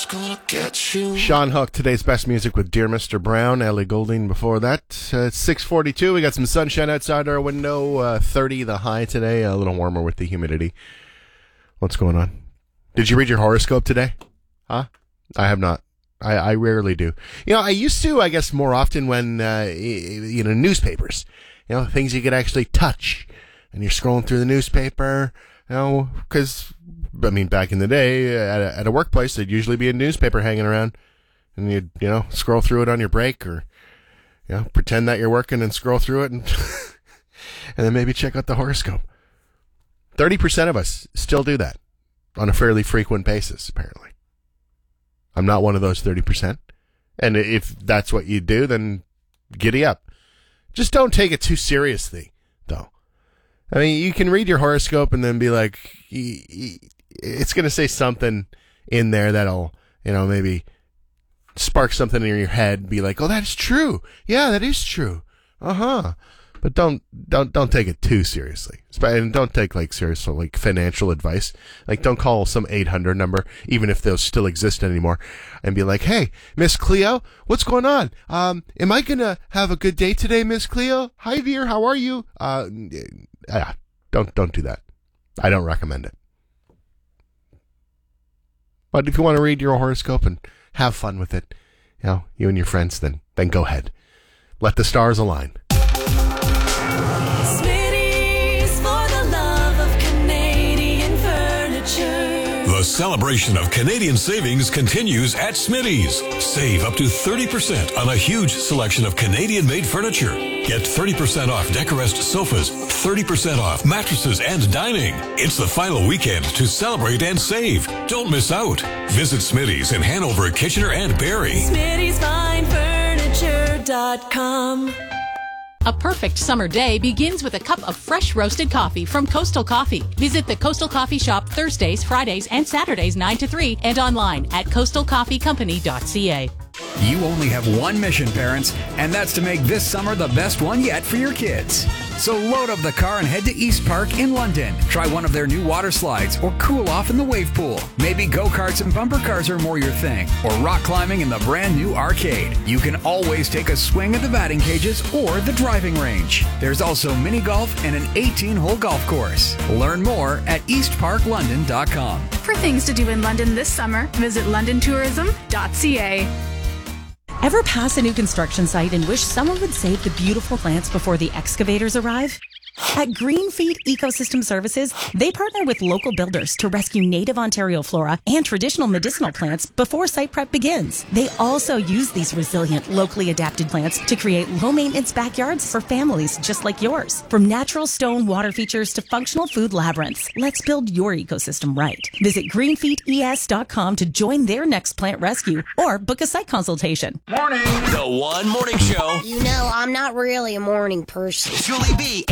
Sean Hook, today's best music with Dear Mr. Brown. Ellie Goulding before that. It's 6:42. We got some sunshine outside our window. 30 the high today. A little warmer with the humidity. What's going on? Did you read your horoscope today? Huh? I have not. I rarely do. I used to, I guess, more often when, newspapers. Things you could actually touch. And you're scrolling through the newspaper, because, back in the day, at a workplace, there'd usually be a newspaper hanging around. And you'd, scroll through it on your break or, pretend that you're working and scroll through it and, and then maybe check out the horoscope. 30% of us still do that on a fairly frequent basis, apparently. I'm not one of those 30%. And if that's what you do, then giddy up. Just don't take it too seriously, though. You can read your horoscope and then be like, it's going to say something in there that'll, maybe spark something in your head. Be like, oh, that's true. Yeah, that is true. Uh-huh. But don't take it too seriously. And don't take serious financial advice. Don't call some 800 number, even if those still exist anymore, and be like, hey, Miss Cleo, what's going on? Am I gonna have a good day today, Miss Cleo? Hi, dear, how are you? Don't do that. I don't recommend it. But if you want to read your horoscope and have fun with it, you and your friends, then go ahead. Let the stars align. The celebration of Canadian savings continues at Smitty's. Save up to 30% on a huge selection of Canadian-made furniture. Get 30% off Decorest sofas, 30% off mattresses and dining. It's the final weekend to celebrate and save. Don't miss out. Visit Smitty's in Hanover, Kitchener, and Barrie. Smitty'sFineFurniture.com. A perfect summer day begins with a cup of fresh roasted coffee from Coastal Coffee. Visit the Coastal Coffee Shop Thursdays, Fridays, and Saturdays 9 to 3 and online at coastalcoffeecompany.ca. You only have one mission, parents, and that's to make this summer the best one yet for your kids. So load up the car and head to East Park in London. Try one of their new water slides or cool off in the wave pool. Maybe go-karts and bumper cars are more your thing, or rock climbing in the brand new arcade. You can always take a swing at the batting cages or the driving range. There's also mini golf and an 18-hole golf course. Learn more at eastparklondon.com. For things to do in London this summer, visit londontourism.ca. Ever pass a new construction site and wish someone would save the beautiful plants before the excavators arrive? At Greenfeet Ecosystem Services, they partner with local builders to rescue native Ontario flora and traditional medicinal plants before site prep begins. They also use these resilient, locally adapted plants to create low-maintenance backyards for families just like yours. From natural stone water features to functional food labyrinths, let's build your ecosystem right. Visit greenfeetes.com to join their next plant rescue or book a site consultation. Morning! The One Morning Show. I'm not really a morning person. Julie B.